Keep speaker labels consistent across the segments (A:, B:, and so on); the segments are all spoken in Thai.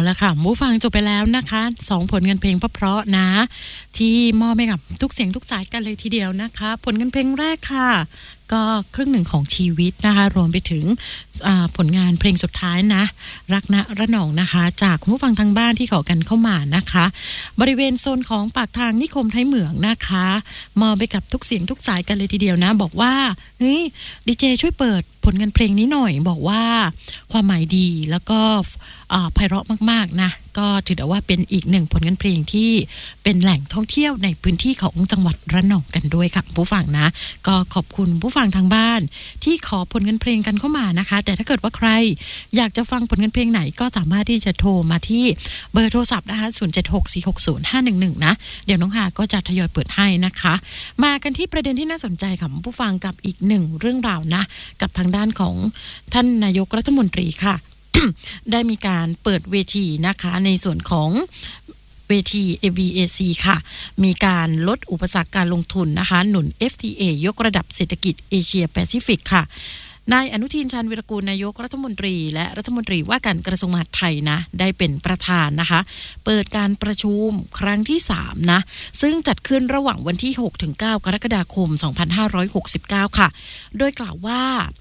A: ละค่ะผู้ฟังจบไปแล้วนะคะ2ผลงานเพลงเพราะๆนะที่มอบให้กับทุกเสียงทุกสายกันเลยทีเดียวนะคะผลงานเพลงแรกค่ะก็ครึ่งหนึ่งของชีวิตนะคะรวมไปถึงผลงานเพลงสุดท้ายนะรักนะระนองนะคะจากคุณผู้ฟังทางบ้านที่ขอกันเข้ามานะคะบริเวณโซนของปากทางนิคมไทยเหมืองนะคะมอบไปกับทุกเสียงทุกสายกันเลยทีเดียวนะบอกว่าเฮ้ยดีเจช่วยเปิดผลงานเพลงนี้หน่อยบอกว่าความหมายดีแล้วก็ไพเราะมากๆนะก็ถือว่าเป็นอีกหนึ่งผลงานเพลงที่เป็นแหล่งท่องเที่ยวในพื้นที่ของจังหวัดระนองกันด้วยค่ะผู้ฟังนะก็ขอบคุณผู้ฟังทางบ้านที่ขอผลงานเพลงกันเข้ามานะคะแต่ถ้าเกิดว่าใครอยากจะฟังผลงานเพลงไหนก็สามารถที่จะโทรมาที่เบอร์โทรศัพท์นะคะ0764605511นะเดี๋ยวน้องหาก็จะทยอยเปิดให้นะคะมากันที่ประเด็นที่น่าสนใจค่ะผู้ฟังกับอีกหนึ่งเรื่องราวนะกับทางด้านของท่านนายกรัฐมนตรีค่ะ ได้มีการเปิดเวทีนะคะในส่วนของเวที ABAC ค่ะมีการลดอุปสรรคการลงทุนนะคะหนุน FTA ยกระดับเศรษฐกิจเอเชียแปซิฟิกค่ะนายอนุทินชาญวิรากูลนายกรัฐมนตรีและรัฐมนตรีว่าการกระทรวงมหาดไทยนะได้เป็นประธานนะคะเปิดการประชุมครั้งที่3นะซึ่งจัดขึ้นระหว่างวันที่ 6-9 กรกฎาคม 2569 ค่ะโดยกล่าวว่า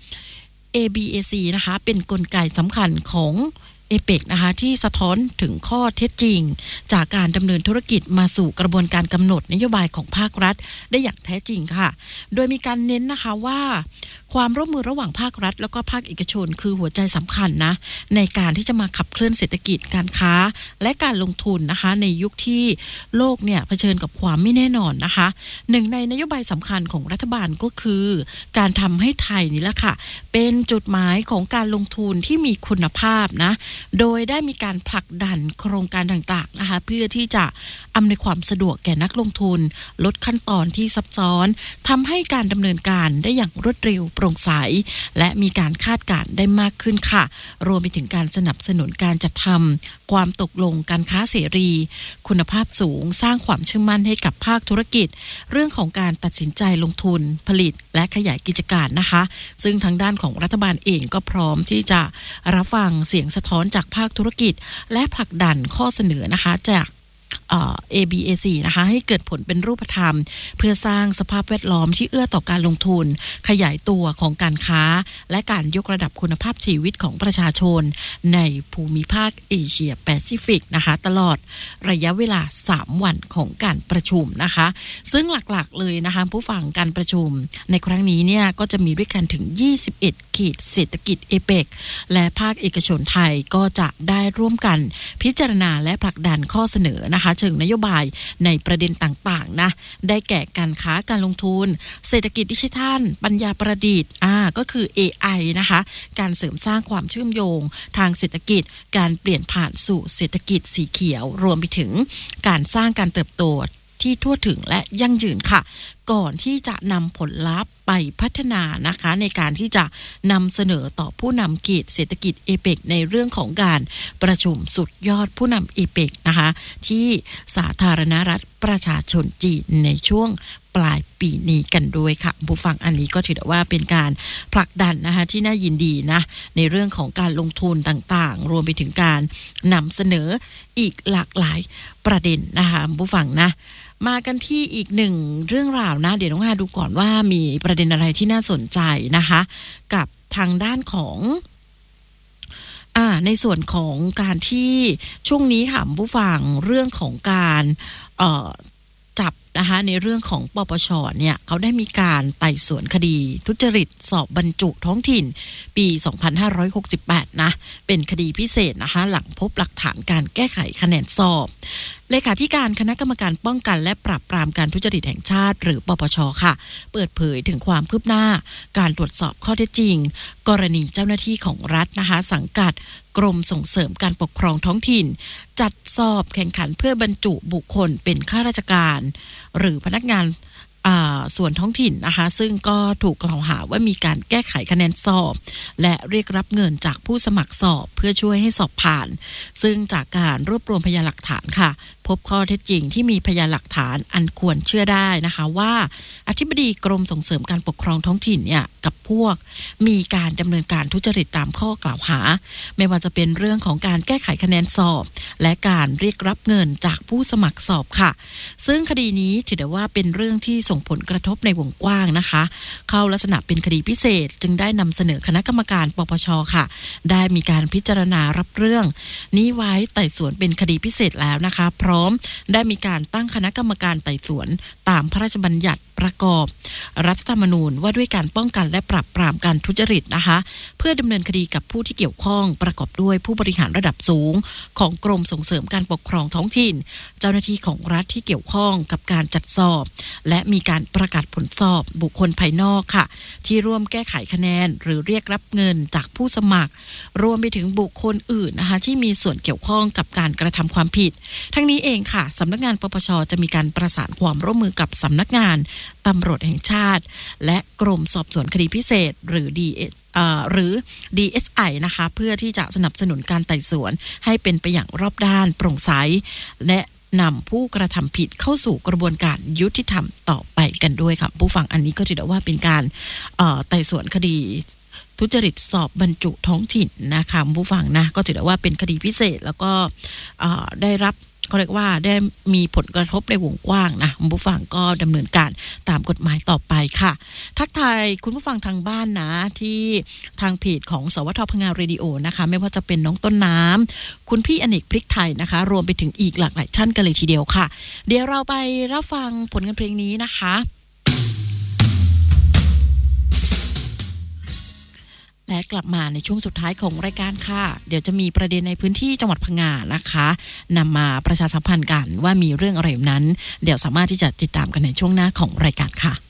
A: ABAC นะคะเป็นกลไกสำคัญของเอเปกนะคะที่สะท้อนถึงข้อเท็จจริงจากการดำเนินธุรกิจมาสู่กระบวนการกำหนดนโยบายของภาครัฐได้อย่างแท้จริงค่ะโดยมีการเน้นนะคะว่าความร่วมมือระหว่างภาครัฐแล้วก็ภาคเอกชนคือหัวใจสำคัญนะในการที่จะมาขับเคลื่อนเศรษฐกิจการค้าและการลงทุนนะคะในยุคที่โลกเนี่ยเผชิญกับความไม่แน่นอนนะคะหนึ่งในนโยบายสำคัญของรัฐบาลก็คือการทำให้ไทยนี่แหละค่ะเป็นจุดหมายของการลงทุนที่มีคุณภาพนะโดยได้มีการผลักดันโครงการต่างๆนะคะเพื่อที่จะอำนวยความสะดวกแก่นักลงทุนลดขั้นตอนที่ซับซ้อนทำให้การดำเนินการได้อย่างรวดเร็วโปร่งใสและมีการคาดการณ์ได้มากขึ้นค่ะรวมไปถึงการสนับสนุนการจัดทำความตกลงการค้าเสรีคุณภาพสูงสร้างความเชื่อมั่นให้กับภาคธุรกิจเรื่องของการตัดสินใจลงทุนผลิตและขยายกิจการนะคะซึ่งทางด้านของรัฐบาลเองก็พร้อมที่จะรับฟังเสียงสะท้อนจากภาคธุรกิจและผลักดันข้อเสนอนะคะจากABAC นะคะให้เกิดผลเป็นรูปธรรมเพื่อสร้างสภาพแวดล้อมที่เอื้อต่อการลงทุนขยายตัวของการค้าและการยกระดับคุณภาพชีวิตของประชาชนในภูมิภาคเอเชียแปซิฟิกนะคะตลอดระยะเวลา3วันของการประชุมนะคะซึ่งหลักๆเลยนะคะผู้ฟังการประชุมในครั้งนี้เนี่ยก็จะมีด้วยกันถึง21เขตเศรษฐกิจเอเปกและภาคเอกชนไทยก็จะได้ร่วมกันพิจารณาและผลักดันข้อเสนอนะคะเชิงนโยบายในประเด็นต่างๆนะได้แก่การค้าการลงทุนเศรษฐกิจดิจิทัลปัญญาประดิษฐ์ก็คือ AI นะคะการเสริมสร้างความเชื่อมโยงทางเศรษฐกิจการเปลี่ยนผ่านสู่เศรษฐกิจสีเขียวรวมไปถึงการสร้างการเติบโตที่ทั่วถึงและยั่งยืนค่ะก่อนที่จะนำผลลัพธ์ไปพัฒนานะคะในการที่จะนำเสนอต่อผู้นำเขตเศรษฐกิจเอเปกในเรื่องของการประชุมสุดยอดผู้นำเอเปกนะคะที่สาธารณรัฐประชาชนจีนในช่วงปลายปีนี้กันด้วยค่ะผู้ฟังอันนี้ก็ถือว่าเป็นการผลักดันนะคะที่น่ายินดีนะในเรื่องของการลงทุนต่างๆรวมไปถึงการนำเสนออีกหลากหลายประเด็นนะคะผู้ฟังนะมากันที่อีกหนึ่งเรื่องราวนะเดี๋ยวน้องฮาดูก่อนว่ามีประเด็นอะไรที่น่าสนใจนะคะกับทางด้านของในส่วนของการที่ช่วงนี้ค่ะผู้ฟังเรื่องของการจับนะคะในเรื่องของปปชเนี่ยเขาได้มีการไต่สวนคดีทุจริตสอบบรรจุท้องถิ่นปี 2568 นะเป็นคดีพิเศษนะคะหลังพบหลักฐานการแก้ไขคะแนนสอบเลขาธิการคณะกรรมการป้องกันและปราบปรามการทุจริตแห่งชาติหรือปปชค่ะเปิดเผยถึงความคืบหน้าการตรวจสอบข้อเท็จจริงกรณีเจ้าหน้าที่ของรัฐนะคะสังกัดกรมส่งเสริมการปกครองท้องถิ่นจัดสอบแข่งขันเพื่อบรรจุบุคคลเป็นข้าราชการหรือพนักงานส่วนท้องถิ่นนะคะซึ่งก็ถูกกล่าวหาว่ามีการแก้ไขคะแนนสอบและเรียกรับเงินจากผู้สมัครสอบเพื่อช่วยให้สอบผ่านซึ่งจากการรวบรวมพยานหลักฐานค่ะพบข้อเท็จจริงที่มีพยานหลักฐานอันควรเชื่อได้นะคะว่าอธิบดีกรมส่งเสริมการปกครองท้องถิ่นเนี่ยกับพวกมีการดำเนินการทุจริตตามข้อกล่าวหาไม่ว่าจะเป็นเรื่องของการแก้ไขคะแนนสอบและการเรียกรับเงินจากผู้สมัครสอบค่ะซึ่งคดีนี้ถือได้ว่าเป็นเรื่องที่ส่งผลกระทบในวงกว้างนะคะเข้าลักษณะเป็นคดีพิเศษจึงได้นำเสนอคณะกรรมการปปช.ค่ะได้มีการพิจารณารับเรื่องนี้ไว้ไต่สวนเป็นคดีพิเศษแล้วนะคะพร้อมได้มีการตั้งคณะกรรมการไต่สวนตามพระราชบัญญัติประกอบรัฐธรรมนูญว่าด้วยการป้องกันและปราบปรามการทุจริตนะคะเพื่อดำเนินคดีกับผู้ที่เกี่ยวข้องประกอบด้วยผู้บริหารระดับสูงของกรมส่งเสริมการปกครองท้องถิ่นเจ้าหน้าที่ของรัฐที่เกี่ยวข้องกับการจัดสอบและมีการประกาศผลสอบบุคคลภายนอกค่ะที่ร่วมแก้ไขคะแนนหรือเรียกรับเงินจากผู้สมัครรวมไปถึงบุคคลอื่นนะคะที่มีส่วนเกี่ยวข้องกับการกระทำความผิดทั้งนี้เองค่ะสำนักงานปปช.จะมีการประสานความร่วมมือกับสำนักงานตำรวจแห่งชาติและกรมสอบสวนคดีพิเศษหรือ DSI นะคะเพื่อที่จะสนับสนุนการไต่สวนให้เป็นไปอย่างรอบด้านโปร่งใสและนำผู้กระทำผิดเข้าสู่กระบวนการยุติธรรมต่อไปกันด้วยค่ะผู้ฟังอันนี้ก็ถือว่าเป็นการไต่สวนคดีทุจริตสอบบรรจุท้องถิ่นนะคะผู้ฟังนะก็ถือว่าเป็นคดีพิเศษแล้วก็ได้รับเขาเรียกว่าได้มีผลกระทบในวงกว้างนะคุณผู้ฟังก็ดำเนินการตามกฎหมายต่อไปค่ะทักทายคุณผู้ฟังทางบ้านนะที่ทางเพจของสวทพังงาเรดิโอนะคะไม่ว่าจะเป็นน้องต้นน้ำคุณพี่อเนกพริกไทยนะคะรวมไปถึงอีกหลากหลายท่านกันเลยทีเดียวค่ะเดี๋ยวเราไปรับฟังผลงานเพลงนี้นะคะและกลับมาในช่วงสุดท้ายของรายการค่ะเดี๋ยวจะมีประเด็นในพื้นที่จังหวัดพังงานะคะนำมาประชาสัมพันธ์กันว่ามีเรื่องอะไรนั้นเดี๋ยวสามารถที่จะติดตามกันในช่วงหน้าของรายการค่ะ